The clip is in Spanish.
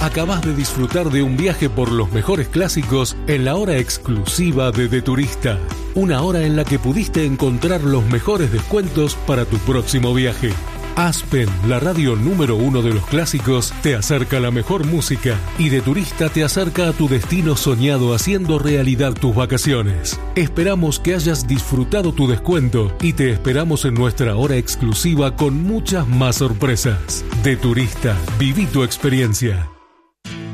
Acabás de disfrutar de un viaje por los mejores clásicos en la hora exclusiva de Turista. Una hora en la que pudiste encontrar los mejores descuentos para tu próximo viaje. Aspen, la radio número 1 de los clásicos, te acerca la mejor música y de Turista te acerca a tu destino soñado haciendo realidad tus vacaciones. Esperamos que hayas disfrutado tu descuento y te esperamos en nuestra hora exclusiva con muchas más sorpresas. De Turista, viví tu experiencia.